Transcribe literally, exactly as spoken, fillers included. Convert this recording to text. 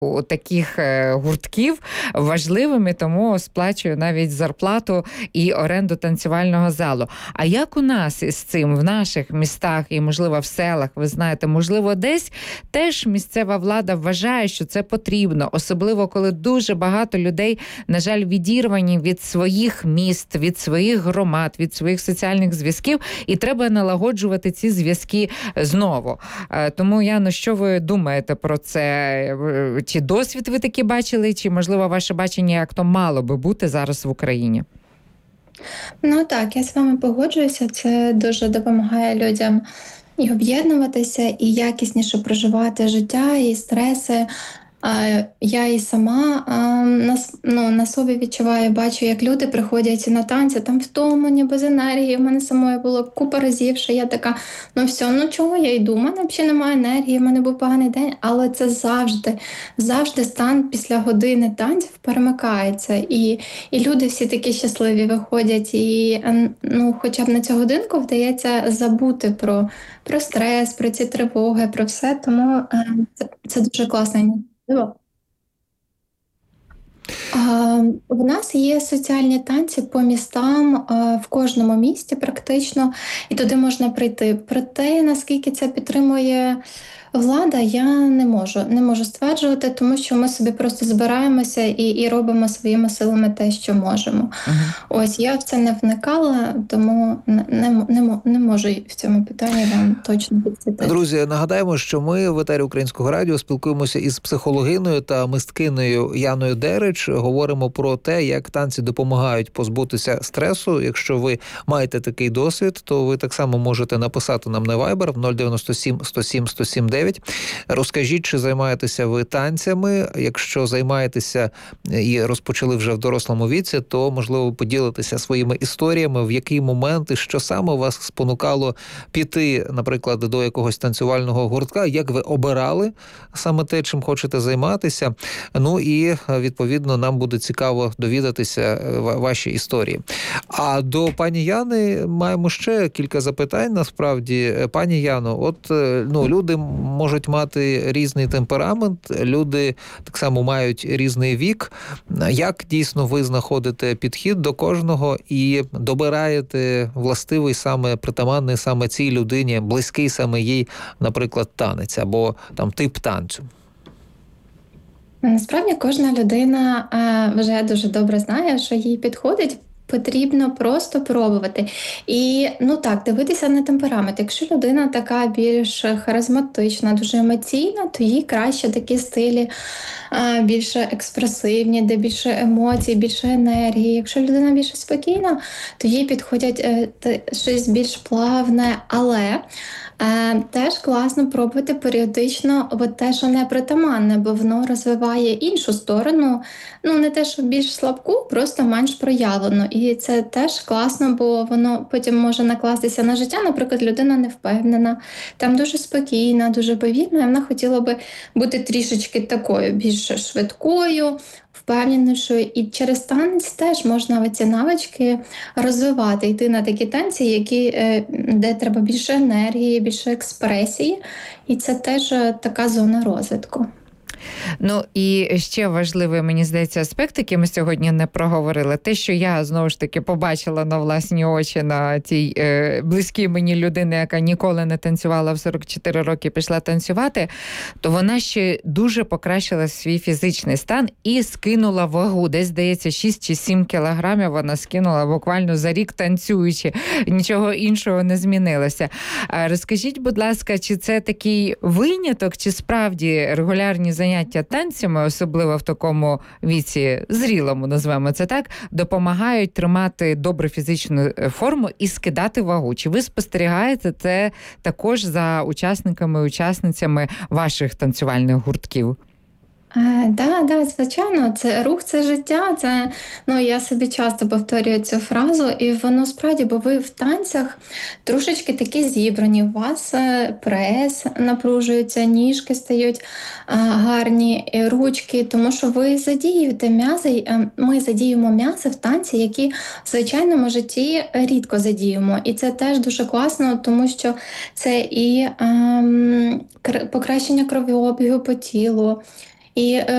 таких гуртків важливими, тому сплачую навіть зарплату і оренду танцювального залу. А як у нас із цим в наших містах і, можливо, в селах, ви знаєте, можливо, десь теж місцева влада вважає, що це потрібно, особливо коли дуже багато людей, на жаль, відірвані від своїх міст, від своїх громад, від своїх соціальних зв'язків, і треба налагоджувати ці зв'язки знову. Тому, Яно, що ви думаєте про це? Чи досвід ви таки бачили, чи, можливо, ваше бачення, як то мало би бути зараз в Україні? Ну так, я з вами погоджуюся. Це дуже допомагає людям і об'єднуватися, і якісніше проживати життя, і стреси. Я і сама на, ну, на собі відчуваю, бачу, як люди приходять на танці, там втомлені, без енергії. У мене самої було купа разів, що я така, ну все, ну чого я йду? У мене взагалі немає енергії, в мене був поганий день. Але це завжди, завжди стан після години танців перемикається. І, і люди всі такі щасливі виходять. І ну, хоча б на цю годинку вдається забути про, про стрес, про ці тривоги, про все. Тому це, це дуже класно. У нас є соціальні танці по містам в кожному місті практично, і туди можна прийти. Проте, наскільки це підтримує влада, я не можу, не можу стверджувати, тому що ми собі просто збираємося і, і робимо своїми силами те, що можемо. Uh-huh. Ось, я в це не вникала, тому не, не, не, не можу в цьому питанні вам точно підсвітити. Друзі, нагадаємо, що ми в етері Українського радіо спілкуємося із психологиною та мисткинею Яною Дерич. Говоримо про те, як танці допомагають позбутися стресу. Якщо ви маєте такий досвід, то ви так само можете написати нам на Viber в нуль дев'яносто сім сто сім сто сім дев'ять. Розкажіть, чи займаєтеся ви танцями. Якщо займаєтеся і розпочали вже в дорослому віці, то, можливо, поділитися своїми історіями, в який момент і що саме вас спонукало піти, наприклад, до якогось танцювального гуртка, як ви обирали саме те, чим хочете займатися. Ну і, відповідно, нам буде цікаво довідатися ваші історії. А до пані Яни маємо ще кілька запитань, насправді. Пані Яно, от, ну, люди можуть мати різний темперамент, люди так само мають різний вік. Як дійсно ви знаходите підхід до кожного і добираєте властивий саме, притаманний саме цій людині, близький саме їй, наприклад, танець або там тип танцю? Насправді кожна людина е, вже дуже добре знає, що їй підходить. Потрібно просто пробувати. І, ну так, дивитися на темперамент. Якщо людина така більш харизматична, дуже емоційна, то їй краще такі стилі а, більш експресивні, де більше емоцій, більше енергії. Якщо людина більш спокійна, то їй підходять е, те, щось більш плавне, але Е, теж класно пробувати періодично от те, що не притаманне, бо воно розвиває іншу сторону, ну не те, що більш слабку, просто менш проявлену. І це теж класно, бо воно потім може накластися на життя. Наприклад, людина не впевнена, там дуже спокійна, дуже повільна, і вона хотіла би бути трішечки такою, більш швидкою, впевненішою. І через танець теж можна ці навички розвивати, йти на такі танці, які, де треба більше енергії, більше експресії. І це теж така зона розвитку. Ну і ще важливий, мені здається, аспект, який ми сьогодні не проговорили, те, що я, знову ж таки, побачила на власні очі на тій е, близькій мені людини, яка ніколи не танцювала в сорок чотири роки, пішла танцювати, то вона ще дуже покращила свій фізичний стан і скинула вагу. Десь, здається, шість чи сім кілограмів вона скинула буквально за рік танцюючи. Нічого іншого не змінилося. А розкажіть, будь ласка, чи це такий виняток, чи справді регулярні заняття заняття танцями, особливо в такому віці, зрілому, назвемо це так, допомагають тримати добру фізичну форму і скидати вагу. Чи ви спостерігаєте це також за учасниками і учасницями ваших танцювальних гуртків? Так, да, да, звичайно, це рух, це життя, це, ну, я собі часто повторюю цю фразу, і воно справді, бо ви в танцях трошечки такі зібрані, у вас прес напружується, ніжки стають а, гарні, ручки, тому що ви задіюєте м'язи, ми задіємо м'язи в танці, які в звичайному житті рідко задіємо, і це теж дуже класно, тому що це і а, покращення кровообігу по тілу, І